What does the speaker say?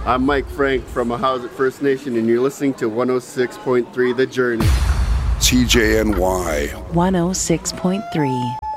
I'm Mike Frank from Ahousaht First Nation, and you're listening to 106.3 The Journey. CJNY 106.3